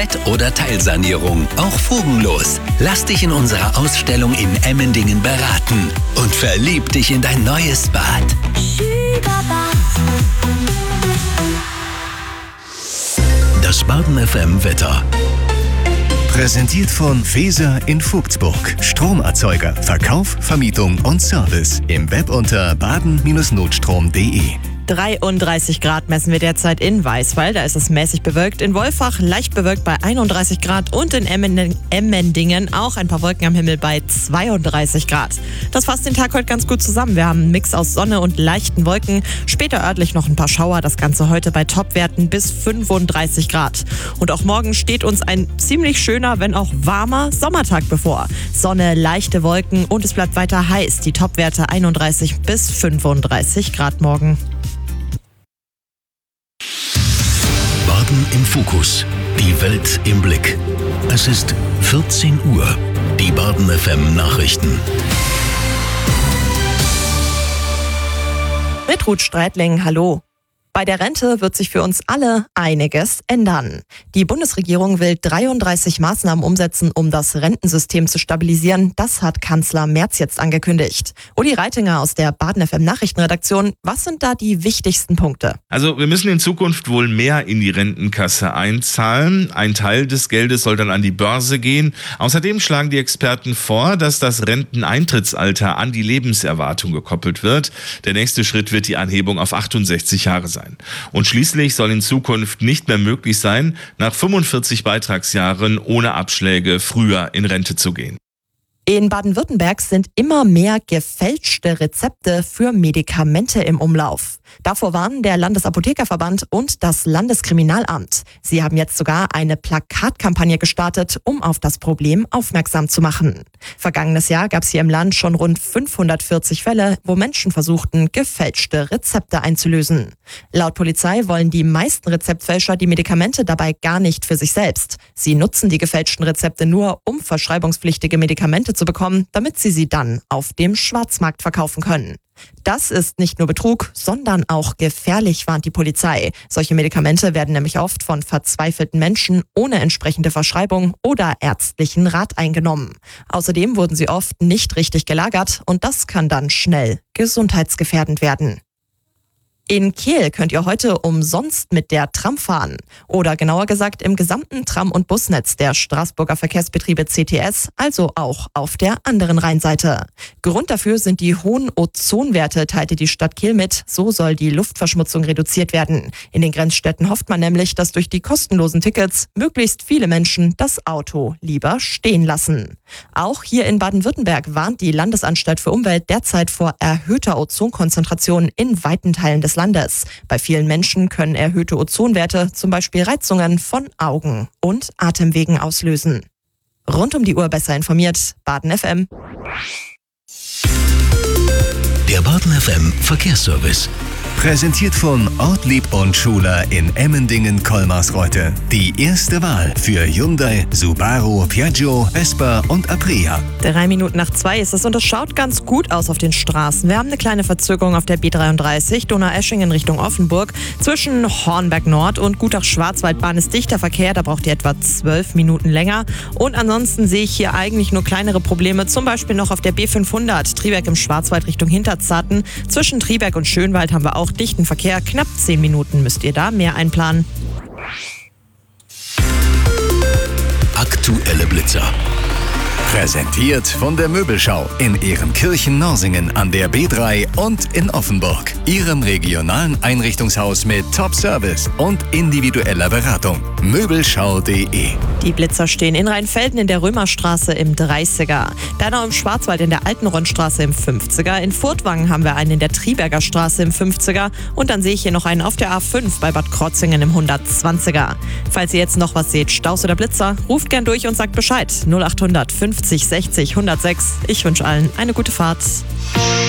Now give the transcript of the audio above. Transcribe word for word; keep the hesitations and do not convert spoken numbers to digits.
oder Teilsanierung, auch fugenlos. Lass dich in unserer Ausstellung in Emmendingen beraten und verlieb dich in dein neues Bad. Das Baden F M Wetter. Präsentiert von Feser in Vogtsburg. Stromerzeuger, Verkauf, Vermietung und Service. Im Web unter baden Notstrom punkt de. dreiunddreißig Grad messen wir derzeit in Weißwall. Da ist es mäßig bewölkt. In Wolfach leicht bewölkt bei einunddreißig Grad und in Emmendingen auch ein paar Wolken am Himmel bei zweiunddreißig Grad. Das fasst den Tag heute ganz gut zusammen. Wir haben einen Mix aus Sonne und leichten Wolken. Später örtlich noch ein paar Schauer. Das Ganze heute bei Topwerten bis fünfunddreißig Grad. Und auch morgen steht uns ein ziemlich schöner, wenn auch warmer Sommertag bevor. Sonne, leichte Wolken und es bleibt weiter heiß. Die Topwerte einunddreißig bis fünfunddreißig Grad morgen. Baden im Fokus. Die Welt im Blick. Es ist vierzehn Uhr. Die Baden F M Nachrichten. Mit Ruth Streitling, hallo. Bei der Rente wird sich für uns alle einiges ändern. Die Bundesregierung will dreiunddreißig Maßnahmen umsetzen, um das Rentensystem zu stabilisieren. Das hat Kanzler Merz jetzt angekündigt. Uli Reitinger aus der Baden F M Nachrichtenredaktion. Was sind da die wichtigsten Punkte? Also wir müssen in Zukunft wohl mehr in die Rentenkasse einzahlen. Ein Teil des Geldes soll dann an die Börse gehen. Außerdem schlagen die Experten vor, dass das Renteneintrittsalter an die Lebenserwartung gekoppelt wird. Der nächste Schritt wird die Anhebung auf achtundsechzig Jahre sein. Und schließlich soll in Zukunft nicht mehr möglich sein, nach fünfundvierzig Beitragsjahren ohne Abschläge früher in Rente zu gehen. In Baden-Württemberg sind immer mehr gefälschte Rezepte für Medikamente im Umlauf. Davor warnen der Landesapothekerverband und das Landeskriminalamt. Sie haben jetzt sogar eine Plakatkampagne gestartet, um auf das Problem aufmerksam zu machen. Vergangenes Jahr gab es hier im Land schon rund fünfhundertvierzig Fälle, wo Menschen versuchten, gefälschte Rezepte einzulösen. Laut Polizei wollen die meisten Rezeptfälscher die Medikamente dabei gar nicht für sich selbst. Sie nutzen die gefälschten Rezepte nur, um verschreibungspflichtige Medikamente zu bekommen, damit sie sie dann auf dem Schwarzmarkt verkaufen können. Das ist nicht nur Betrug, sondern auch gefährlich, warnt die Polizei. Solche Medikamente werden nämlich oft von verzweifelten Menschen ohne entsprechende Verschreibung oder ärztlichen Rat eingenommen. Außerdem wurden sie oft nicht richtig gelagert und das kann dann schnell gesundheitsgefährdend werden. In Kehl könnt ihr heute umsonst mit der Tram fahren. Oder genauer gesagt im gesamten Tram- und Busnetz der Straßburger Verkehrsbetriebe C T S, also auch auf der anderen Rheinseite. Grund dafür sind die hohen Ozonwerte, teilte die Stadt Kehl mit. So soll die Luftverschmutzung reduziert werden. In den Grenzstädten hofft man nämlich, dass durch die kostenlosen Tickets möglichst viele Menschen das Auto lieber stehen lassen. Auch hier in Baden-Württemberg warnt die Landesanstalt für Umwelt derzeit vor erhöhter Ozonkonzentration in weiten Teilen des Landes. Bei vielen Menschen können erhöhte Ozonwerte zum Beispiel Reizungen von Augen und Atemwegen auslösen. Rund um die Uhr besser informiert, Baden F M. Der Baden F M Verkehrsservice. Präsentiert von Ortlieb und Schuler in Emmendingen-Kolmarsreuth. Die erste Wahl für Hyundai, Subaru, Piaggio, Vespa und Aprea. Drei Minuten nach zwei ist es und es schaut ganz gut aus auf den Straßen. Wir haben eine kleine Verzögerung auf der B dreiunddreißig, Donaueschingen Richtung Offenburg. Zwischen Hornberg Nord und Gutach-Schwarzwaldbahn ist dichter Verkehr, da braucht ihr etwa zwölf Minuten länger. Und ansonsten sehe ich hier eigentlich nur kleinere Probleme, zum Beispiel noch auf der B fünfhundert, Triberg im Schwarzwald Richtung Hinterzarten. Zwischen Triberg und Schönwald haben wir auch dichten Verkehr, knapp zehn Minuten müsst ihr da mehr einplanen. Aktuelle Blitzer. Präsentiert von der Möbelschau in Ehrenkirchen-Norsingen an der B drei und in Offenburg. Ihrem regionalen Einrichtungshaus mit Top-Service und individueller Beratung. Möbelschau punkt de. Die Blitzer stehen in Rheinfelden in der Römerstraße im dreißiger, Bernau im Schwarzwald in der Altenronnstraße im fünfziger, in Furtwangen haben wir einen in der Triberger Straße im fünfziger und dann sehe ich hier noch einen auf der A fünf bei Bad Krotzingen im hundertzwanziger. Falls ihr jetzt noch was seht, Staus oder Blitzer, ruft gern durch und sagt Bescheid. null achthundert fünfzig sechzig hundertsechs. Ich wünsche allen eine gute Fahrt.